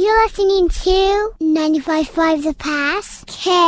You're listening to 95.5 The Pass,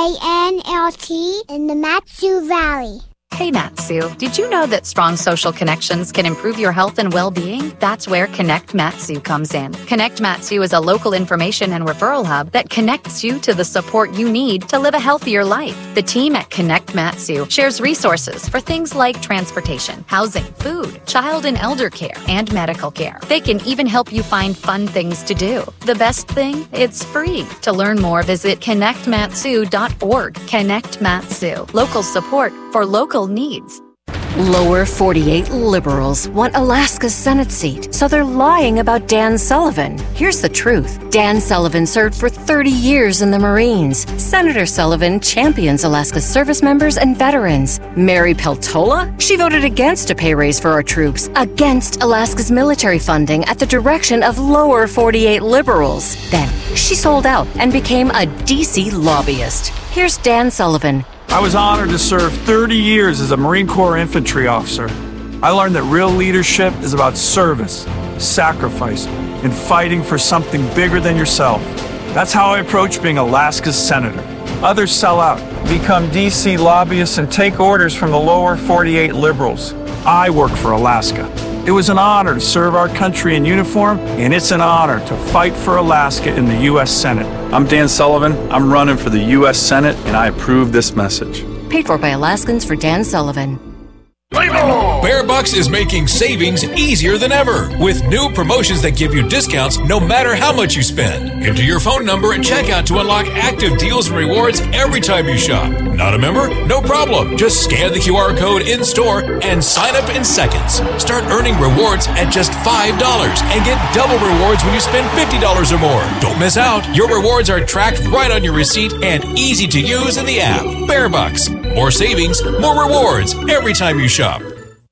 KNLT in the Mat-Su Valley. Hey Mat-Su, did you know that strong social connections can improve your health and well-being? That's where Connect Mat-Su comes in. Connect Mat-Su is a local information and referral hub that connects you to the support you need to live a healthier life. The team at Connect Mat-Su shares resources for things like transportation, housing, food, child and elder care, and medical care. They can even help you find fun things to do. The best thing? It's free. To learn more, visit connectmatsu.org. Connect Mat-Su. Local support for local needs. Lower 48 liberals want Alaska's Senate seat, so they're lying about Dan Sullivan. Here's the truth. Dan Sullivan served for 30 years in the Marines. Senator Sullivan champions Alaska's service members and veterans. Mary Peltola? She voted against a pay raise for our troops, against Alaska's military funding at the direction of lower 48 liberals. Then, she sold out and became a DC lobbyist. Here's Dan Sullivan. I was honored to serve 30 years as a Marine Corps infantry officer. I learned that real leadership is about service, sacrifice, and fighting for something bigger than yourself. That's how I approach being Alaska's senator. Others sell out, become DC lobbyists, and take orders from the lower 48 liberals. I work for Alaska. It was an honor to serve our country in uniform, and it's an honor to fight for Alaska in the U.S. Senate. I'm Dan Sullivan. I'm running for the U.S. Senate, and I approve this message. Paid for by Alaskans for Dan Sullivan. Bear Bucks is making savings easier than ever with new promotions that give you discounts no matter how much you spend. Enter your phone number at checkout to unlock active deals and rewards every time you shop. Not a member? No problem. Just scan the QR code in store and sign up in seconds. Start earning rewards at just $5 and get double rewards when you spend $50 or more. Don't miss out. Your rewards are tracked right on your receipt and easy to use in the app. Bear Bucks. More savings, more rewards every time you shop.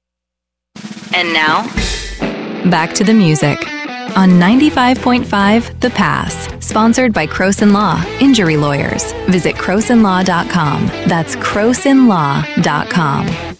And now, back to the music on 95.5 The Pass, sponsored by Croson Law, Injury Lawyers. Visit crosonlaw.com. That's crosonlaw.com.